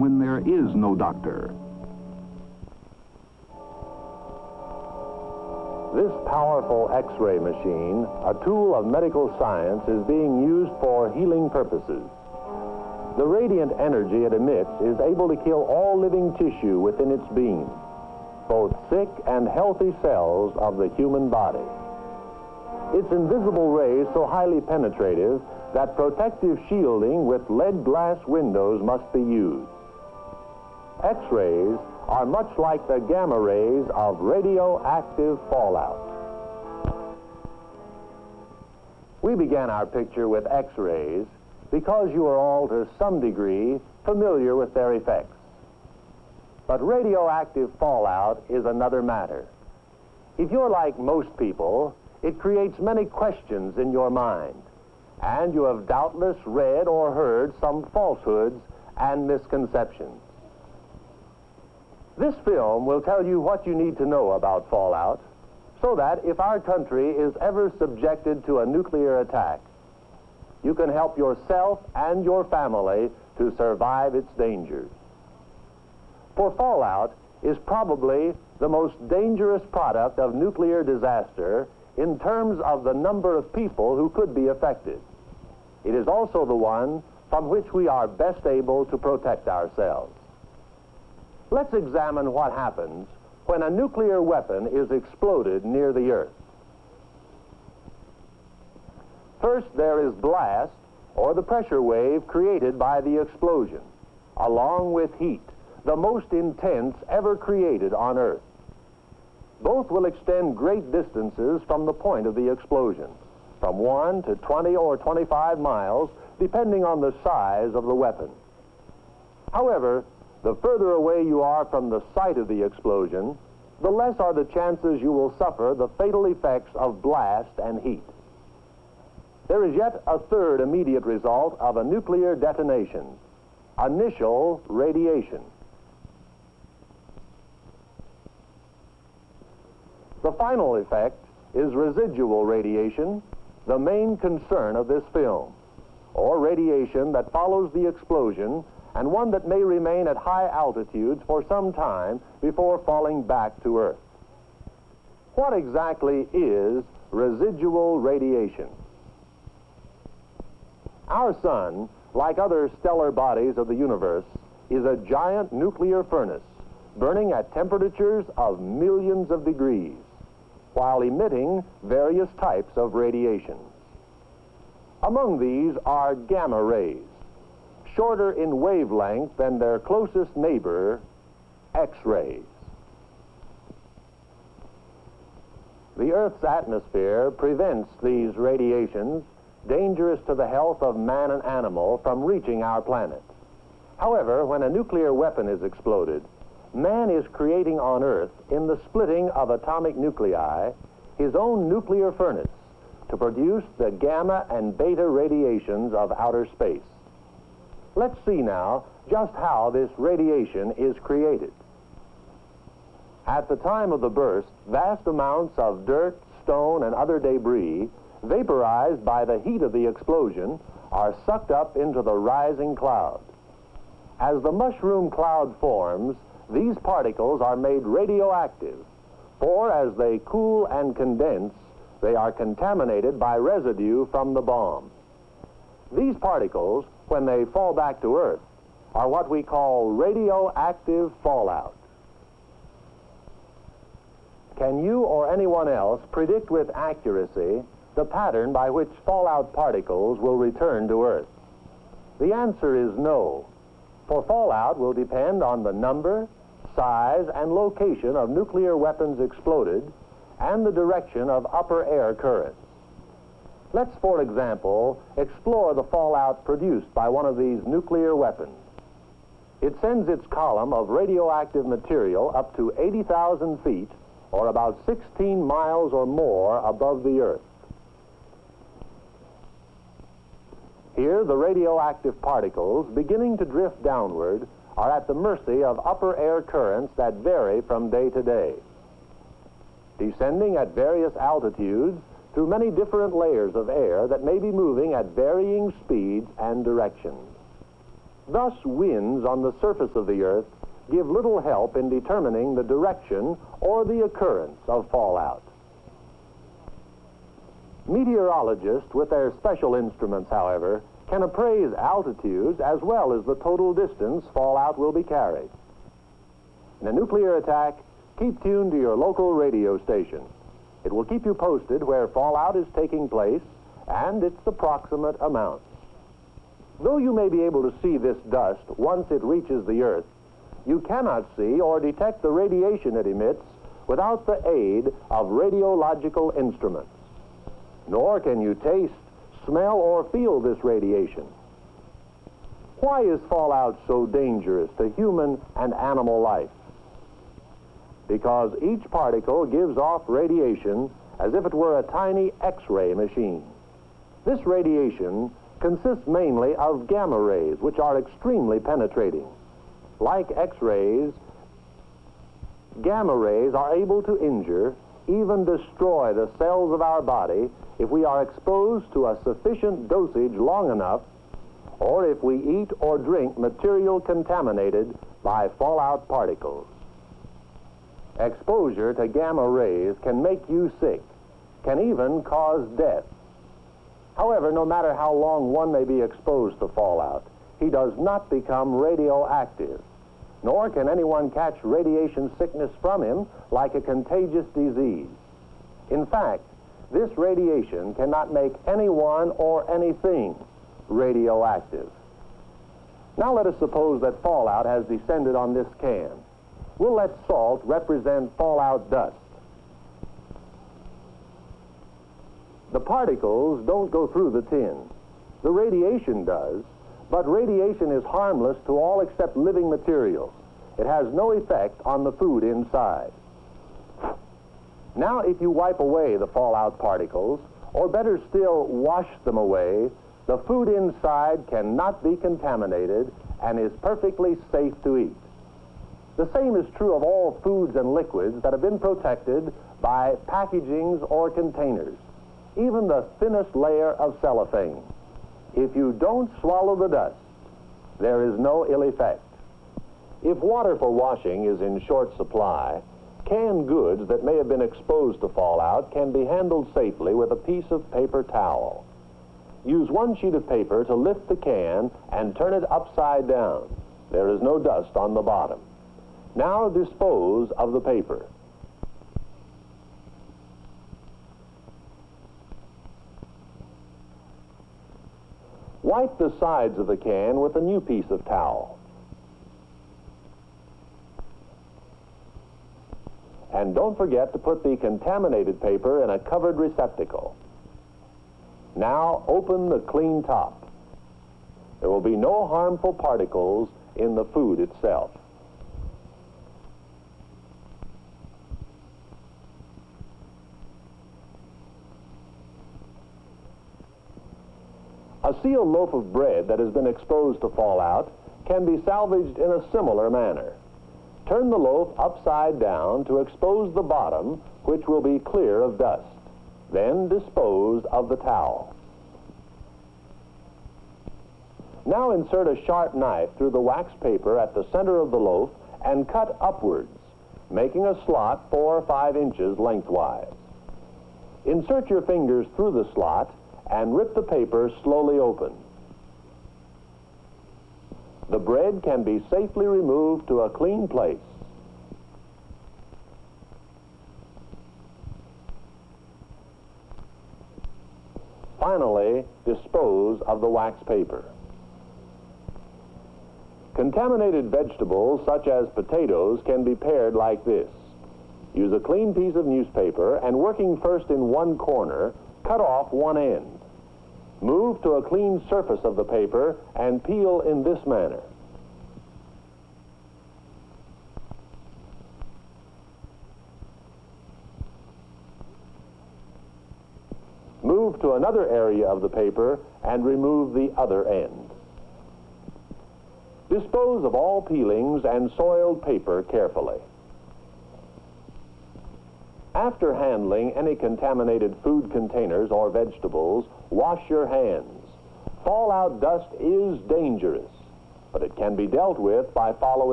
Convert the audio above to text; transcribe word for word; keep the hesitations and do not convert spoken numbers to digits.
when there is no doctor. This powerful X-ray machine, a tool of medical science, is being used for healing purposes. The radiant energy it emits is able to kill all living tissue within its beam, both sick and healthy cells of the human body. Its invisible rays so highly penetrative that protective shielding with lead glass windows must be used. X-rays are much like the gamma rays of radioactive fallout. We began our picture with X-rays because you are all to some degree familiar with their effects. But radioactive fallout is another matter. If you're like most people, it creates many questions in your mind, and you have doubtless read or heard some falsehoods and misconceptions. This film will tell you what you need to know about fallout, so that if our country is ever subjected to a nuclear attack, you can help yourself and your family to survive its dangers. For fallout is probably the most dangerous product of nuclear disaster in terms of the number of people who could be affected. It is also the one from which we are best able to protect ourselves. Let's examine what happens when a nuclear weapon is exploded near the Earth. First, there is blast, or the pressure wave created by the explosion, along with heat, the most intense ever created on Earth. Both will extend great distances from the point of the explosion, from one to twenty or twenty-five miles, depending on the size of the weapon. However, the further away you are from the site of the explosion, the less are the chances you will suffer the fatal effects of blast and heat. There is yet a third immediate result of a nuclear detonation: initial radiation. The final effect is residual radiation, the main concern of this film, or radiation that follows the explosion and one that may remain at high altitudes for some time before falling back to Earth. What exactly is residual radiation? Our sun, like other stellar bodies of the universe, is a giant nuclear furnace burning at temperatures of millions of degrees, while emitting various types of radiation. Among these are gamma rays, shorter in wavelength than their closest neighbor, X-rays. The Earth's atmosphere prevents these radiations, dangerous to the health of man and animal, from reaching our planet. However, when a nuclear weapon is exploded, man is creating on Earth, in the splitting of atomic nuclei, his own nuclear furnace to produce the gamma and beta radiations of outer space. Let's see now just how this radiation is created. At the time of the burst, vast amounts of dirt, stone, and other debris, vaporized by the heat of the explosion, are sucked up into the rising cloud. As the mushroom cloud forms, these particles are made radioactive, for as they cool and condense, they are contaminated by residue from the bomb. These particles, when they fall back to Earth, are what we call radioactive fallout. Can you or anyone else predict with accuracy the pattern by which fallout particles will return to Earth? The answer is no, for fallout will depend on the number, size, and location of nuclear weapons exploded and the direction of upper air currents. Let's, for example, explore the fallout produced by one of these nuclear weapons. It sends its column of radioactive material up to eighty thousand feet, or about sixteen miles or more above the Earth. Here, the radioactive particles, beginning to drift downward, are at the mercy of upper air currents that vary from day to day. Descending at various altitudes through many different layers of air that may be moving at varying speeds and directions. Thus, winds on the surface of the Earth give little help in determining the direction or the occurrence of fallout. Meteorologists, with their special instruments, however, can appraise altitudes as well as the total distance fallout will be carried. In a nuclear attack, keep tuned to your local radio station. It will keep you posted where fallout is taking place and its approximate amounts. Though you may be able to see this dust once it reaches the Earth, you cannot see or detect the radiation it emits without the aid of radiological instruments. Nor can you taste, smell, or feel this radiation. Why is fallout so dangerous to human and animal life? Because each particle gives off radiation as if it were a tiny X-ray machine. This radiation consists mainly of gamma rays, which are extremely penetrating. Like X-rays, gamma rays are able to injure, even destroy the cells of our body if we are exposed to a sufficient dosage long enough, or if we eat or drink material contaminated by fallout particles. Exposure to gamma rays can make you sick, can even cause death. However, no matter how long one may be exposed to fallout, he does not become radioactive, nor can anyone catch radiation sickness from him like a contagious disease. In fact, this radiation cannot make anyone or anything radioactive. Now let us suppose that fallout has descended on this can. We'll let salt represent fallout dust. The particles don't go through the tin. The radiation does, but radiation is harmless to all except living materials. It has no effect on the food inside. Now, if you wipe away the fallout particles, or better still, wash them away, the food inside cannot be contaminated and is perfectly safe to eat. The same is true of all foods and liquids that have been protected by packagings or containers, even the thinnest layer of cellophane. If you don't swallow the dust, there is no ill effect. If water for washing is in short supply, canned goods that may have been exposed to fallout can be handled safely with a piece of paper towel. Use one sheet of paper to lift the can and turn it upside down. There is no dust on the bottom. Now dispose of the paper. Wipe the sides of the can with a new piece of towel. And don't forget to put the contaminated paper in a covered receptacle. Now open the clean top. There will be no harmful particles in the food itself. A sealed loaf of bread that has been exposed to fallout can be salvaged in a similar manner. Turn the loaf upside down to expose the bottom, which will be clear of dust. Then dispose of the towel. Now insert a sharp knife through the wax paper at the center of the loaf and cut upwards, making a slot four or five inches lengthwise. Insert your fingers through the slot and rip the paper slowly open. The bread can be safely removed to a clean place. Finally, dispose of the wax paper. Contaminated vegetables, such as potatoes, can be pared like this. Use a clean piece of newspaper and, working first in one corner, cut off one end. Move to a clean surface of the paper and peel in this manner. Move to another area of the paper and remove the other end. Dispose of all peelings and soiled paper carefully. After handling any contaminated food containers or vegetables, wash your hands. Fallout dust is dangerous. but it can be dealt with by following